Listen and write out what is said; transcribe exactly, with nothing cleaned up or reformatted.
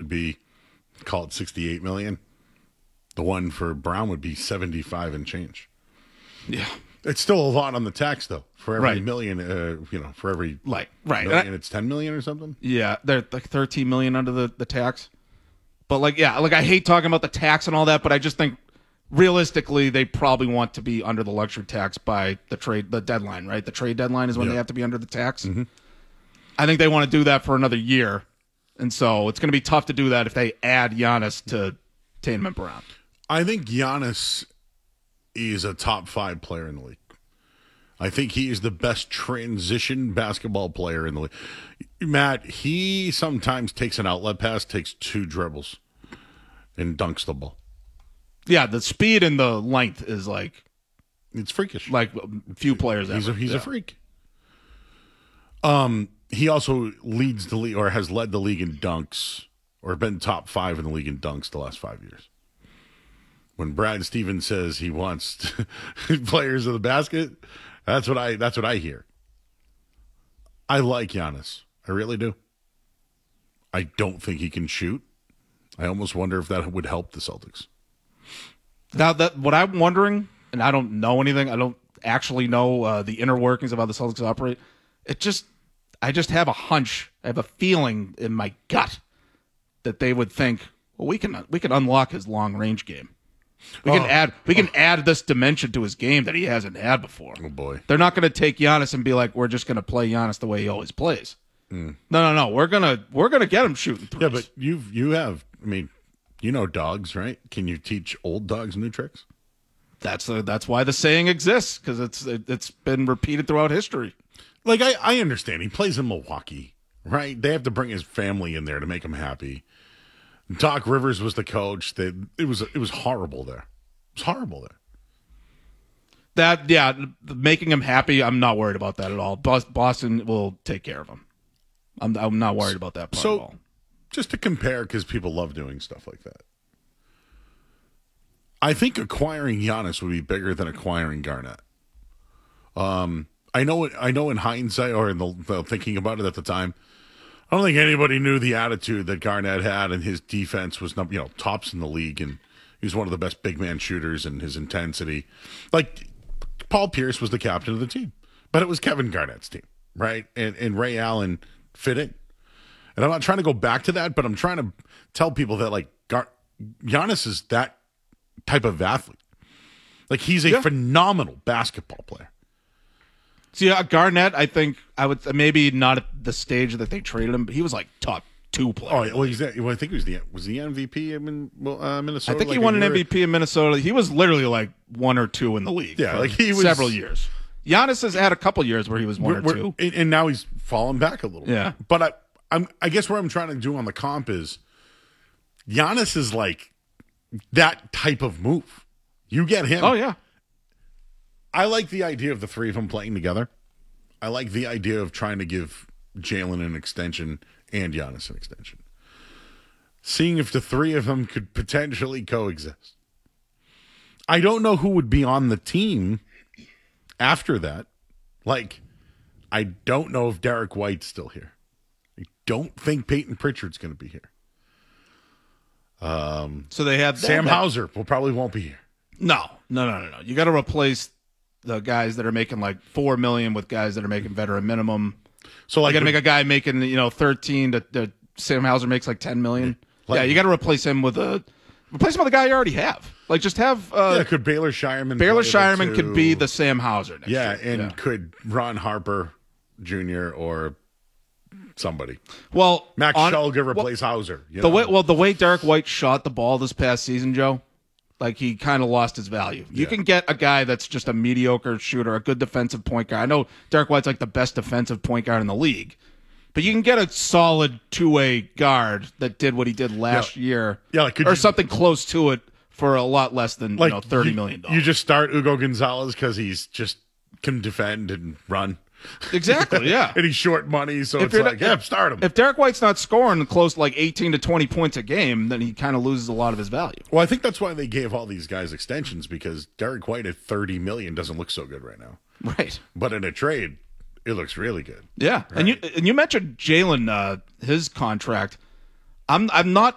would be, call it sixty-eight million. The one for Brown would be seventy-five and change. Yeah. It's still a lot on the tax, though. For every Right. million, uh, you know, for every Like, right. million, And I- it's ten million or something. Yeah, they're like thirteen million under the, the tax. But like, yeah, like I hate talking about the tax and all that, but I just think realistically they probably want to be under the luxury tax by the trade the deadline, right? The trade deadline is when Yeah. they have to be under the tax. Mm-hmm. I think they want to do that for another year. And so it's going to be tough to do that if they add Giannis to Tatum and Brown. I think Giannis is a top five player in the league. I think he is the best transition basketball player in the league. Matt, he sometimes takes an outlet pass, takes two dribbles, and dunks the ball. Yeah, the speed and the length is like It's freakish. like few players he's ever. a, he's yeah. a freak. Um, he also leads the league, or has led the league in dunks, or been top five in the league in dunks the last five years. When Brad Stevens says he wants players of the basket, that's what I that's what I hear. I like Giannis. I really do. I don't think he can shoot. I almost wonder if that would help the Celtics. Now that what I'm wondering, and I don't know anything, I don't actually know uh, the inner workings of how the Celtics operate. It just, I just have a hunch, I have a feeling in my gut that they would think, well, we can we can unlock his long range game. We can Oh. add we can add this dimension to his game that he hasn't had before. Oh boy, They're not going to take Giannis and be like, we're just going to play Giannis the way he always plays. No, no, no. We're gonna we're gonna get him shooting threes. yeah, but you've you have. I mean, you know dogs, right? Can you teach old dogs new tricks? that's the, that's why the saying exists, because it's it, it's been repeated throughout history. Like, I, I understand. He plays in Milwaukee, right? They have to bring his family in there to make him happy. Doc Rivers was the coach. That it was it was horrible there. It was horrible there. That yeah, making him happy. I'm not worried about that at all. Bos- Boston will take care of him. I'm I'm not worried about that part So- at all. Just to compare, because people love doing stuff like that. I think acquiring Giannis would be bigger than acquiring Garnett. Um, I know. I know. In hindsight, or in the, the thinking about it at the time, I don't think anybody knew the attitude that Garnett had, and his defense was, you know, tops in the league, and he was one of the best big man shooters, and his intensity. Like, Paul Pierce was the captain of the team, but it was Kevin Garnett's team, right? And and Ray Allen fit in. And I'm not trying to go back to that, but I'm trying to tell people that, like, Gar- Giannis is that type of athlete. Like, he's a Yeah. phenomenal basketball player. See, uh, Garnett, I think I would maybe not at the stage that they traded him, but he was like top two player. Oh, yeah, well, he's well, I think he was the was the M V P in uh, Minnesota. I think like he a won an year- M V P in Minnesota. He was literally like one or two in the league. Yeah, for like he was- several years. Giannis has had a couple years where he was one We're- or we're- two. and, and now he's fallen back a little. Yeah. But I, I'm, I guess what I'm trying to do on the comp is, Giannis is like that type of move. You get him. Oh yeah, I like the idea of the three of them playing together. I like the idea of trying to give Jalen an extension and Giannis an extension. Seeing if the three of them could potentially coexist. I don't know who would be on the team after that. Like, I don't know if Derek White's still here. I don't think Peyton Pritchard's going to be here. so they have Sam that- Hauser will probably won't be here. No, no, no, no, no. You got to replace the guys that are making like four million with guys that are making veteran minimum. So, You like, got to make a guy making you know thirteen to, to Sam Hauser makes like ten million. Like- yeah, you got to replace him with a replace him with a guy you already have. Like just have uh, yeah, could Baylor Shireman Baylor play the Shireman could be two? the Sam Hauser. Next Yeah, year. and could Ron Harper Junior or somebody. well, Max on- Shulga well, replace Hauser. You the know? way well the way Derek White shot the ball this past season, Joe, like he kind of lost his value. You Yeah. can get a guy that's just a mediocre shooter, a good defensive point guard. I know Derek White's like the best defensive point guard in the league, but you can get a solid two-way guard that did what he did last Yeah. year, Yeah, like, could or you- something close to it for a lot less than like you know thirty you- million dollars. You just start Ugo Gonzalez because he's just can defend and run. Exactly, yeah. And he's short money, so If it's you're like, not- yeah, start him. If Derek White's not scoring close to like eighteen to twenty points a game, then he kind of loses a lot of his value. Well, I think that's why they gave all these guys extensions, because Derek White at thirty million doesn't look so good right now. Right. But in a trade, it looks really good. Yeah, and you and you mentioned Jalen, uh, his contract. I'm I'm not